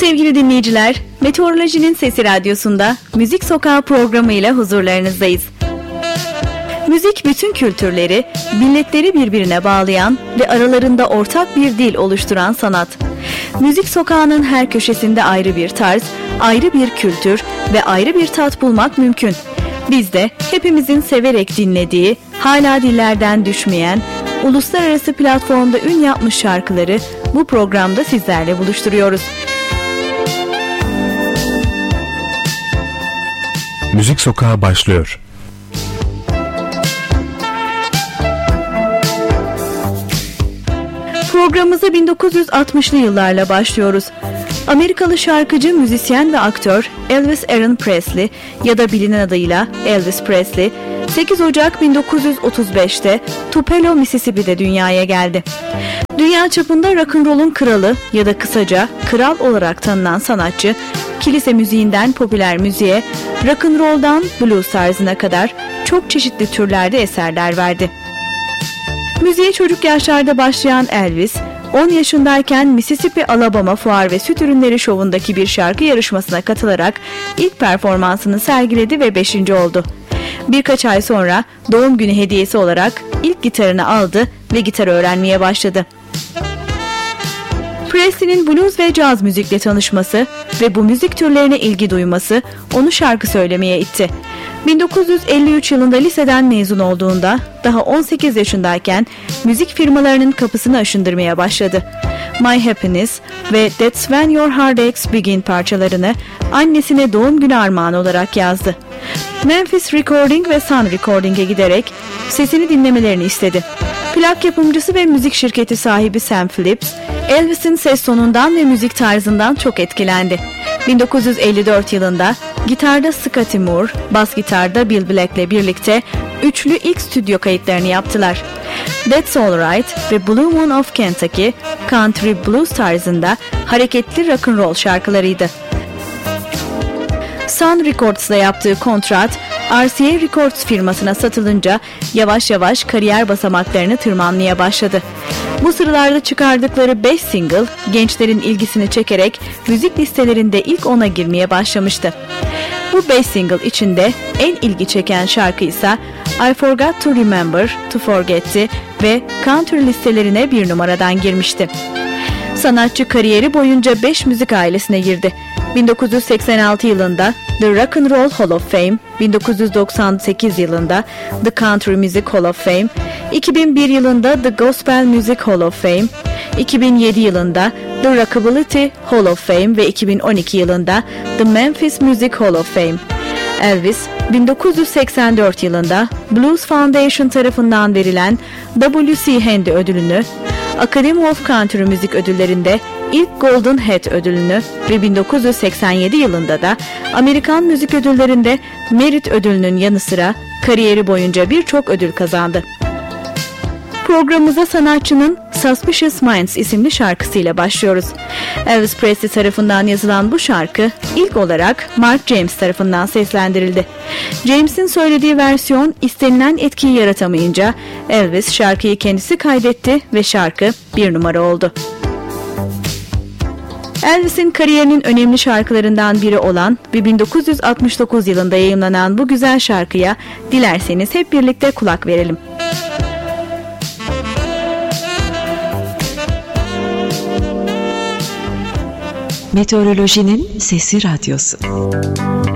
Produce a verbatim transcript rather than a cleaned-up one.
Sevgili dinleyiciler, Meteorolojinin Sesi Radyosu'nda Müzik Sokağı programı ile huzurlarınızdayız. Müzik bütün kültürleri, milletleri birbirine bağlayan ve aralarında ortak bir dil oluşturan sanat. Müzik sokağının her köşesinde ayrı bir tarz, ayrı bir kültür ve ayrı bir tat bulmak mümkün. Biz de hepimizin severek dinlediği, hala dillerden düşmeyen, uluslararası platformda ün yapmış şarkıları bu programda sizlerle buluşturuyoruz. Müzik Sokağı başlıyor. Programımıza bin dokuz yüz altmışlı yıllarla başlıyoruz. Amerikalı şarkıcı, müzisyen ve aktör Elvis Aaron Presley ya da bilinen adıyla Elvis Presley, sekiz Ocak bin dokuz yüz otuz beşte Tupelo, Mississippi'de dünyaya geldi. Dünya çapında rock'n'roll'un kralı ya da kısaca kral olarak tanınan sanatçı, kilise müziğinden popüler müziğe, rock'n'roll'dan blues tarzına kadar çok çeşitli türlerde eserler verdi. Müziğe çocuk yaşlarda başlayan Elvis, on yaşındayken Mississippi Alabama Fuar ve Süt Ürünleri Şovu'ndaki bir şarkı yarışmasına katılarak ilk performansını sergiledi ve beşinci oldu. Birkaç ay sonra doğum günü hediyesi olarak ilk gitarını aldı ve gitar öğrenmeye başladı. Presley'nin blues ve caz müzikle tanışması ve bu müzik türlerine ilgi duyması onu şarkı söylemeye itti. bin dokuz yüz elli üç yılında liseden mezun olduğunda daha on sekiz yaşındayken müzik firmalarının kapısını aşındırmaya başladı. My Happiness ve That's When Your Heartaches Begin parçalarını annesine doğum günü armağanı olarak yazdı. Memphis Recording ve Sun Recording'e giderek sesini dinlemelerini istedi. Plak yapımcısı ve müzik şirketi sahibi Sam Phillips, Elvis'in ses tonundan ve müzik tarzından çok etkilendi. bin dokuz yüz elli dört yılında gitarda Scotty Moore, bas gitarda Bill Black'le birlikte üçlü ilk stüdyo kayıtlarını yaptılar. That's Alright ve Blue Moon of Kentucky, country blues tarzında hareketli rock'n'roll şarkılarıydı. Sun Records'la yaptığı kontrat, R C A Records firmasına satılınca yavaş yavaş kariyer basamaklarını tırmanmaya başladı. Bu sıralarda çıkardıkları beş single gençlerin ilgisini çekerek müzik listelerinde ilk ona girmeye başlamıştı. Bu beş single içinde en ilgi çeken şarkı ise I Forgot to Remember to Forget'ti ve country listelerine bir numaradan girmişti. Sanatçı kariyeri boyunca beş müzik ailesine girdi. bin dokuz yüz seksen altı yılında The Rock and Roll Hall of Fame, bin dokuz yüz doksan sekiz yılında The Country Music Hall of Fame, iki bin bir yılında The Gospel Music Hall of Fame, iki bin yedi yılında The Rockability Hall of Fame ve iki bin on iki yılında The Memphis Music Hall of Fame. Elvis, bin dokuz yüz seksen dört yılında Blues Foundation tarafından verilen W C Handy ödülünü, Academy of Country Müzik ödüllerinde ilk Golden Hat ödülünü ve bin dokuz yüz seksen yedi yılında da Amerikan Müzik Ödülleri'nde Merit ödülünün yanı sıra kariyeri boyunca birçok ödül kazandı. Programımıza sanatçının Suspicious Minds isimli şarkısıyla başlıyoruz. Elvis Presley tarafından yazılan bu şarkı ilk olarak Mark James tarafından seslendirildi. James'in söylediği versiyon istenilen etkiyi yaratamayınca Elvis şarkıyı kendisi kaydetti ve şarkı bir numara oldu. Elvis'in kariyerinin önemli şarkılarından biri olan ve bin dokuz yüz altmış dokuz yılında yayımlanan bu güzel şarkıya dilerseniz hep birlikte kulak verelim. Meteorolojinin Sesi Radyosu.